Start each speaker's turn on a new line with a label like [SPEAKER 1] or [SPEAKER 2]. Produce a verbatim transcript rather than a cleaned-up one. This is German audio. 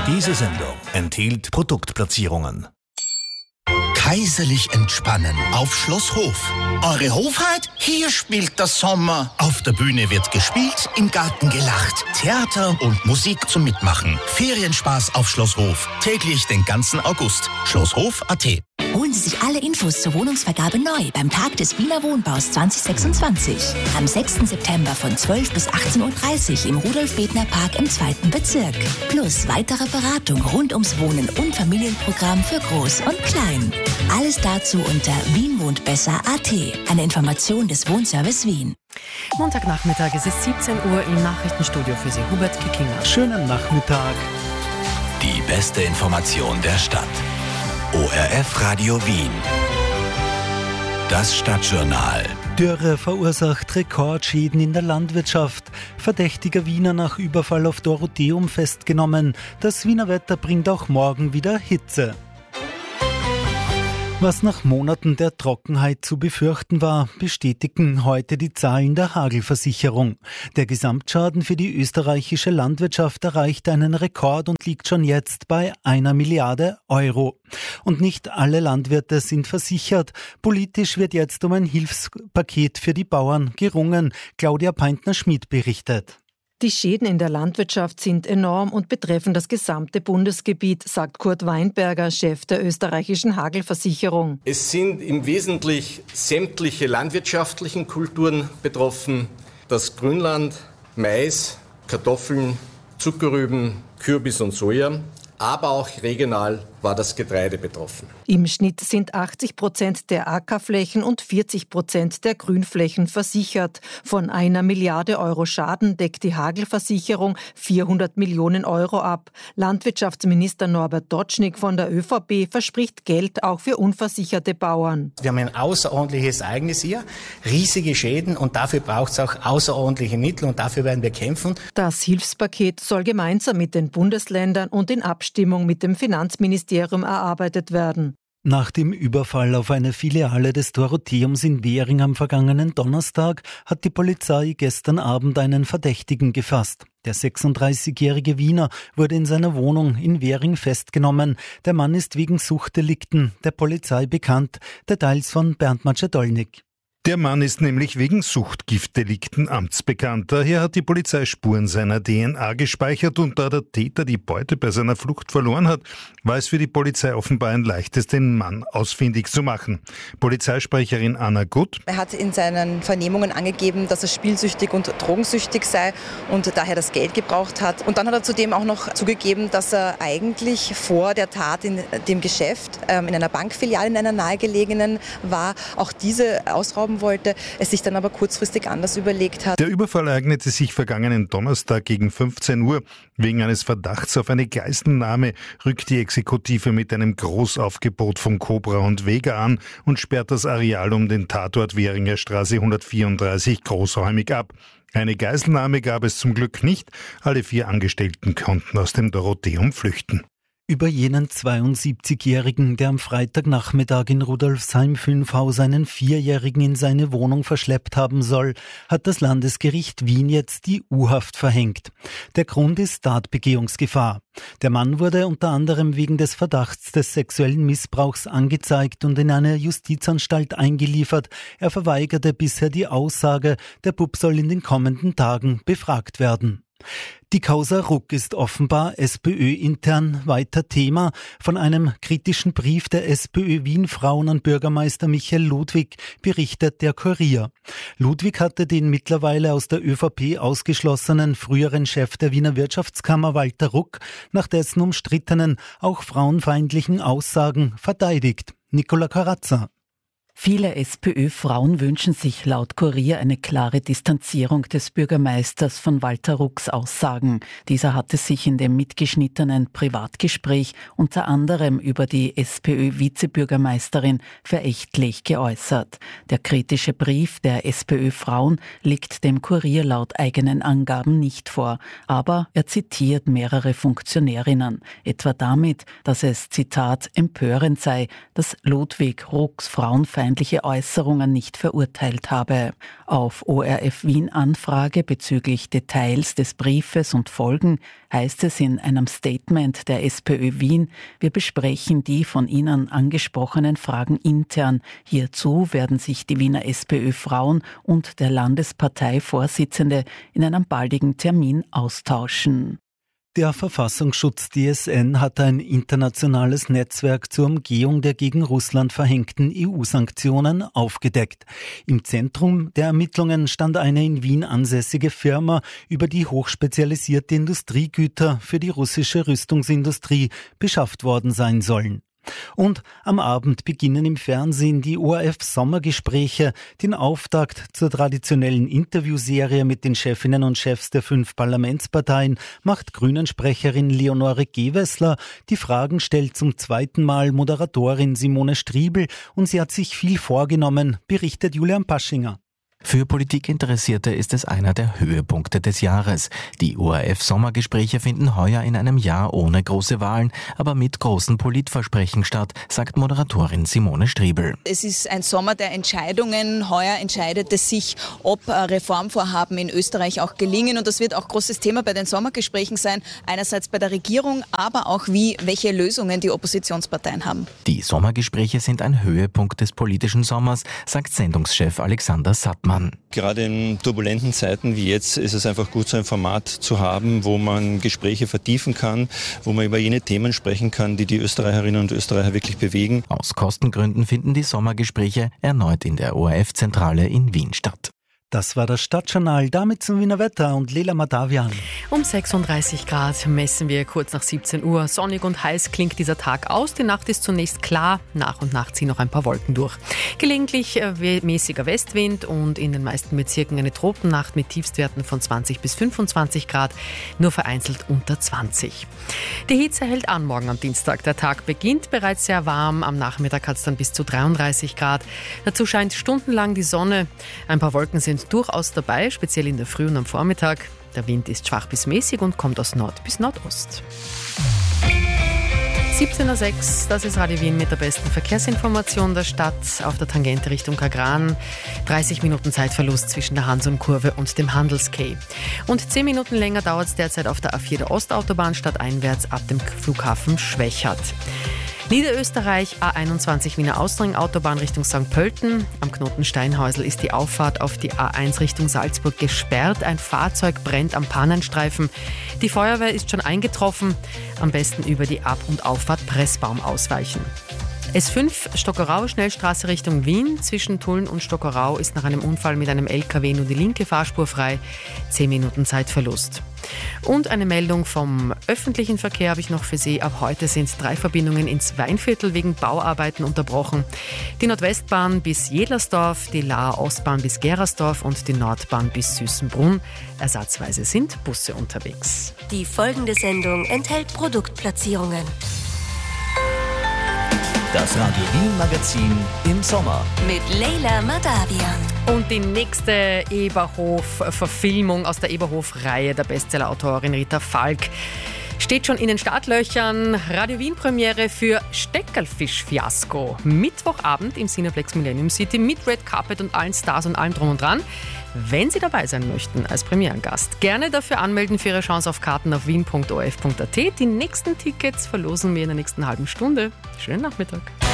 [SPEAKER 1] Diese Sendung enthielt Produktplatzierungen.
[SPEAKER 2] Kaiserlich entspannen auf Schloss Hof. Eure Hofheit? Hier spielt der Sommer. Auf der Bühne wird gespielt, im Garten gelacht. Theater und Musik zum Mitmachen. Ferienspaß auf Schloss Hof. Täglich den ganzen August. Schlosshof punkt a t.
[SPEAKER 3] Holen Sie sich alle Infos zur Wohnungsvergabe neu beim Tag des Wiener Wohnbaus zwanzig sechsundzwanzig. Am sechsten September von zwölf bis achtzehn Uhr dreißig im Rudolf-Bethner-Park im zweiten Bezirk. Plus weitere Beratung rund ums Wohnen und Familienprogramm für Groß und Klein. Alles dazu unter wien wohnt besser punkt a t. Eine Information des Wohnservice Wien.
[SPEAKER 4] Montagnachmittag, es ist siebzehn Uhr im Nachrichtenstudio für Sie, Hubert Kickinger.
[SPEAKER 5] Schönen Nachmittag.
[SPEAKER 1] Die beste Information der Stadt. O R F Radio Wien. Das Stadtjournal.
[SPEAKER 5] Dürre verursacht Rekordschäden in der Landwirtschaft. Verdächtiger Wiener nach Überfall auf Dorotheum festgenommen. Das Wiener Wetter bringt auch morgen wieder Hitze. Was nach Monaten der Trockenheit zu befürchten war, bestätigen heute die Zahlen der Hagelversicherung. Der Gesamtschaden für die österreichische Landwirtschaft erreicht einen Rekord und liegt schon jetzt bei einer Milliarde Euro. Und nicht alle Landwirte sind versichert. Politisch wird jetzt um ein Hilfspaket für die Bauern gerungen. Claudia Peintner-Schmid berichtet.
[SPEAKER 6] Die Schäden in der Landwirtschaft sind enorm und betreffen das gesamte Bundesgebiet, sagt Kurt Weinberger, Chef der österreichischen Hagelversicherung.
[SPEAKER 7] Es sind im Wesentlichen sämtliche landwirtschaftlichen Kulturen betroffen. Das Grünland, Mais, Kartoffeln, Zuckerrüben, Kürbis und Soja. Aber auch regional war das Getreide betroffen.
[SPEAKER 6] Im Schnitt sind achtzig Prozent der Ackerflächen und vierzig Prozent der Grünflächen versichert. Von einer Milliarde Euro Schaden deckt die Hagelversicherung vierhundert Millionen Euro ab. Landwirtschaftsminister Norbert Dotschnig von der Ö V P verspricht Geld auch für unversicherte Bauern.
[SPEAKER 8] Wir haben ein außerordentliches Ereignis hier, riesige Schäden und dafür braucht es auch außerordentliche Mittel und dafür werden wir kämpfen.
[SPEAKER 6] Das Hilfspaket soll gemeinsam mit den Bundesländern und in Abstimmung mit dem Finanzministerium erarbeitet werden.
[SPEAKER 5] Nach dem Überfall auf eine Filiale des Dorotheums in Währing am vergangenen Donnerstag hat die Polizei gestern Abend einen Verdächtigen gefasst. Der sechsunddreißigjährige Wiener wurde in seiner Wohnung in Währing festgenommen. Der Mann ist wegen Suchtdelikten der Polizei bekannt. Details von Bernd Macedolnik.
[SPEAKER 9] Der Mann ist nämlich wegen Suchtgiftdelikten amtsbekannt. Daher hat die Polizei Spuren seiner D N A gespeichert und da der Täter die Beute bei seiner Flucht verloren hat, war es für die Polizei offenbar ein leichtes, den Mann ausfindig zu machen. Polizeisprecherin Anna Gutt.
[SPEAKER 10] Er hat in seinen Vernehmungen angegeben, dass er spielsüchtig und drogensüchtig sei und daher das Geld gebraucht hat. Und dann hat er zudem auch noch zugegeben, dass er eigentlich vor der Tat in dem Geschäft, ähm, in einer Bankfiliale in einer nahegelegenen war, auch diese ausrauben wollte, es sich dann aber kurzfristig anders überlegt hat.
[SPEAKER 9] Der Überfall ereignete sich vergangenen Donnerstag gegen fünfzehn Uhr. Wegen eines Verdachts auf eine Geiselnahme rückt die Exekutive mit einem Großaufgebot von Cobra und Vega an und sperrt das Areal um den Tatort Währinger Straße hundertvierunddreißig großräumig ab. Eine Geiselnahme gab es zum Glück nicht. Alle vier Angestellten konnten aus dem Dorotheum flüchten.
[SPEAKER 5] Über jenen zweiundsiebzigjährigen, der am Freitagnachmittag in Rudolfsheim-Fünfhaus einen Vierjährigen in seine Wohnung verschleppt haben soll, hat das Landesgericht Wien jetzt die U-Haft verhängt. Der Grund ist Tatbegehungsgefahr. Der Mann wurde unter anderem wegen des Verdachts des sexuellen Missbrauchs angezeigt und in eine Justizanstalt eingeliefert. Er verweigerte bisher die Aussage, der Bub soll in den kommenden Tagen befragt werden. Die Causa Ruck ist offenbar SPÖ-intern weiter Thema. Von einem kritischen Brief der SPÖ-Wien-Frauen an Bürgermeister Michael Ludwig berichtet der Kurier. Ludwig hatte den mittlerweile aus der Ö V P ausgeschlossenen früheren Chef der Wiener Wirtschaftskammer Walter Ruck nach dessen umstrittenen, auch frauenfeindlichen Aussagen verteidigt. Nicola Carazza.
[SPEAKER 11] Viele SPÖ-Frauen wünschen sich laut Kurier eine klare Distanzierung des Bürgermeisters von Walter Rucks Aussagen. Dieser hatte sich in dem mitgeschnittenen Privatgespräch unter anderem über die SPÖ-Vizebürgermeisterin verächtlich geäußert. Der kritische Brief der SPÖ-Frauen liegt dem Kurier laut eigenen Angaben nicht vor, aber er zitiert mehrere Funktionärinnen, etwa damit, dass es, Zitat, empörend sei, dass Ludwig Rucks Frauenfeindlichkeit frauenfeindliche Äußerungen nicht verurteilt habe. Auf O R F Wien Anfrage bezüglich Details des Briefes und Folgen heißt es in einem Statement der SPÖ Wien, wir besprechen die von Ihnen angesprochenen Fragen intern. Hierzu werden sich die Wiener SPÖ-Frauen und der Landesparteivorsitzende in einem baldigen Termin austauschen.
[SPEAKER 5] Der Verfassungsschutz D S N hat ein internationales Netzwerk zur Umgehung der gegen Russland verhängten E U-Sanktionen aufgedeckt. Im Zentrum der Ermittlungen stand eine in Wien ansässige Firma, über die hochspezialisierte Industriegüter für die russische Rüstungsindustrie beschafft worden sein sollen. Und am Abend beginnen im Fernsehen die O R F-Sommergespräche, den Auftakt zur traditionellen Interviewserie mit den Chefinnen und Chefs der fünf Parlamentsparteien macht Grünen-Sprecherin Leonore Gewessler. Die Fragen stellt zum zweiten Mal Moderatorin Simone Striebel und sie hat sich viel vorgenommen, berichtet Julian Paschinger.
[SPEAKER 12] Für Politikinteressierte ist es einer der Höhepunkte des Jahres. Die O R F-Sommergespräche finden heuer in einem Jahr ohne große Wahlen, aber mit großen Politversprechen statt, sagt Moderatorin Simone Striebel.
[SPEAKER 13] Es ist ein Sommer der Entscheidungen. Heuer entscheidet es sich, ob Reformvorhaben in Österreich auch gelingen. Und das wird auch großes Thema bei den Sommergesprächen sein. Einerseits bei der Regierung, aber auch wie, welche Lösungen die Oppositionsparteien haben.
[SPEAKER 12] Die Sommergespräche sind ein Höhepunkt des politischen Sommers, sagt Sendungschef Alexander Sattmann.
[SPEAKER 14] Gerade in turbulenten Zeiten wie jetzt ist es einfach gut, so ein Format zu haben, wo man Gespräche vertiefen kann, wo man über jene Themen sprechen kann, die die Österreicherinnen und Österreicher wirklich bewegen.
[SPEAKER 12] Aus Kostengründen finden die Sommergespräche erneut in der O R F-Zentrale in Wien statt.
[SPEAKER 5] Das war das Stadtjournal, damit zum Wiener Wetter und Lela Madavian.
[SPEAKER 4] Um sechsunddreißig Grad messen wir kurz nach siebzehn Uhr. Sonnig und heiß klingt dieser Tag aus. Die Nacht ist zunächst klar, nach und nach ziehen noch ein paar Wolken durch. Gelegentlich äh, mäßiger Westwind und in den meisten Bezirken eine Tropennacht mit Tiefstwerten von zwanzig bis fünfundzwanzig Grad, nur vereinzelt unter zwanzig. Die Hitze hält an morgen am Dienstag. Der Tag beginnt bereits sehr warm, am Nachmittag hat es dann bis zu dreiunddreißig Grad. Dazu scheint stundenlang die Sonne. Ein paar Wolken sind durchaus dabei, speziell in der Früh und am Vormittag. Der Wind ist schwach bis mäßig und kommt aus Nord bis Nordost. siebzehn Uhr sechs, das ist Radio Wien mit der besten Verkehrsinformation der Stadt auf der Tangente Richtung Kagran. dreißig Minuten Zeitverlust zwischen der Hansum-Kurve und dem Handels-Quai. Und zehn Minuten länger dauert es derzeit auf der A vier der Ostautobahn stadteinwärts ab dem Flughafen Schwechat. Niederösterreich, A einundzwanzig Wiener Austring, Autobahn Richtung Sankt Pölten. Am Knoten Steinhäusl ist die Auffahrt auf die A eins Richtung Salzburg gesperrt. Ein Fahrzeug brennt am Pannenstreifen. Die Feuerwehr ist schon eingetroffen. Am besten über die Ab- und Auffahrt Pressbaum ausweichen. S fünf Stockerau, Schnellstraße Richtung Wien. Zwischen Tulln und Stockerau ist nach einem Unfall mit einem L K W nur die linke Fahrspur frei. zehn Minuten Zeitverlust. Und eine Meldung vom öffentlichen Verkehr habe ich noch für Sie. Ab heute sind drei Verbindungen ins Weinviertel wegen Bauarbeiten unterbrochen. Die Nordwestbahn bis Jedlersdorf, die Laaer Ostbahn bis Gerersdorf und die Nordbahn bis Süßenbrunn. Ersatzweise sind Busse unterwegs.
[SPEAKER 15] Die folgende Sendung enthält Produktplatzierungen.
[SPEAKER 1] Das Radio Wien Magazin im Sommer.
[SPEAKER 15] Mit Lela Madavian.
[SPEAKER 4] Und die nächste Eberhof-Verfilmung aus der Eberhof-Reihe der Bestsellerautorin Rita Falk steht schon in den Startlöchern. Radio Wien Premiere für Steckerlfisch-Fiasko. Mittwochabend im Cineplex Millennium City mit Red Carpet und allen Stars und allem drum und dran. Wenn Sie dabei sein möchten als Premierengast, gerne dafür anmelden für Ihre Chance auf Karten auf wien punkt o r f punkt a t. Die nächsten Tickets verlosen wir in der nächsten halben Stunde. Schönen Nachmittag.